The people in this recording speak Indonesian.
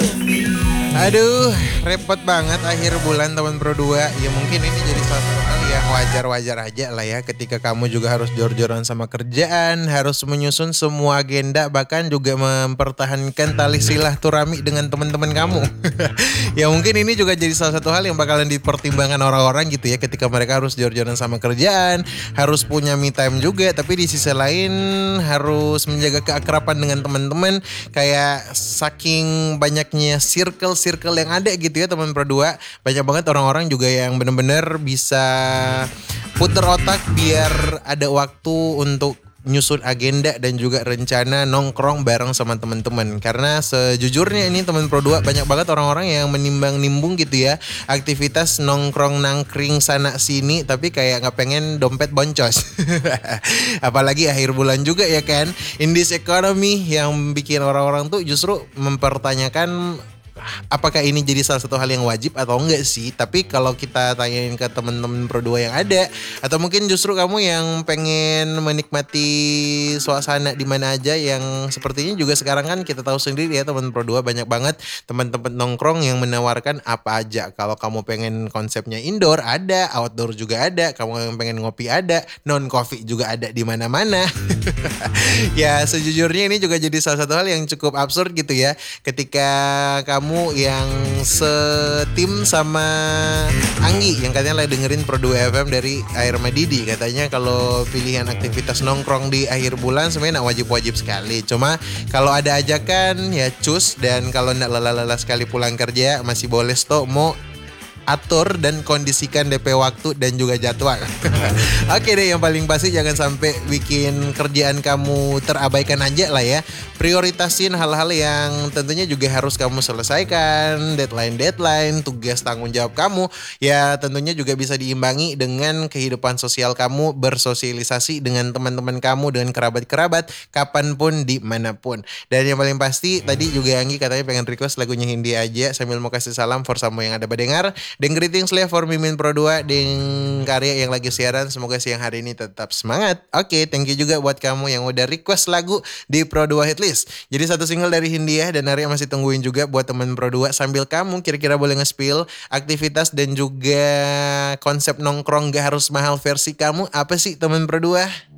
Aduh, repot banget akhir bulan teman Pro 2. Ya mungkin ini jadi salah satu hal yang wajar-wajar aja lah ya ketika kamu juga harus jor-joran sama kerjaan, harus menyusun semua agenda, bahkan juga mempertahankan tali silaturahmi dengan teman-teman kamu. Ya mungkin ini juga jadi salah satu hal yang bakalan dipertimbangkan orang-orang gitu ya ketika mereka harus jor-joran sama kerjaan, harus punya me time juga, tapi di sisi lain harus menjaga keakraban dengan teman-teman. Kayak saking banyaknya circle yang ada gitu ya teman berdua, banyak banget orang-orang juga yang bener-bener bisa puter otak biar ada waktu untuk nyusun agenda dan juga rencana nongkrong bareng sama teman-teman. Karena sejujurnya ini teman Pro 2 banyak banget orang-orang yang menimbang-nimbung gitu ya aktivitas nongkrong nangkring sana sini, tapi kayak nggak pengen dompet boncos. Apalagi akhir bulan juga ya kan. In this economy yang bikin orang-orang tuh justru mempertanyakan apakah ini jadi salah satu hal yang wajib atau enggak sih. Tapi kalau kita tanyain ke temen-temen Pro 2 yang ada, atau mungkin justru kamu yang pengen menikmati suasana di mana aja, yang sepertinya juga sekarang kan kita tahu sendiri ya temen Pro 2 banyak banget teman-teman nongkrong yang menawarkan apa aja. Kalau kamu pengen konsepnya indoor ada, outdoor juga ada, kamu yang pengen ngopi ada, non coffee juga ada di mana-mana. Ya sejujurnya ini juga jadi salah satu hal yang cukup absurd gitu ya ketika kamu yang setim sama Anggi yang katanya lagi dengerin Pro 2 FM dari Air Madidi. Katanya kalau pilihan aktivitas nongkrong di akhir bulan sebenarnya wajib-wajib sekali. Cuma kalau ada ajakan ya cus, dan kalau nggak lelah-lelah sekali pulang kerja masih boleh stop mau atur dan kondisikan DP waktu dan juga jadwal. Oke deh, yang paling pasti jangan sampai bikin kerjaan kamu terabaikan aja lah ya. Prioritasin hal-hal yang tentunya juga harus kamu selesaikan, deadline, tugas tanggung jawab kamu. Ya tentunya juga bisa diimbangi dengan kehidupan sosial kamu, bersosialisasi dengan teman-teman kamu, dengan kerabat-kerabat, kapanpun, dimanapun. Dan yang paling pasti tadi juga Anggi katanya pengen request lagunya Hindia aja sambil mau kasih salam for semua yang ada mendengar. Dan greetings lah for Mimin Pro 2 dan karya yang lagi siaran. Semoga siang hari ini tetap semangat. Oke, thank you juga buat kamu yang udah request lagu di Pro 2 Hitlist. Jadi satu single dari Hindia dan Arya masih tungguin juga buat temen Pro 2. Sambil kamu kira-kira boleh nge-spill aktivitas dan juga konsep nongkrong gak harus mahal versi kamu apa sih temen Pro 2?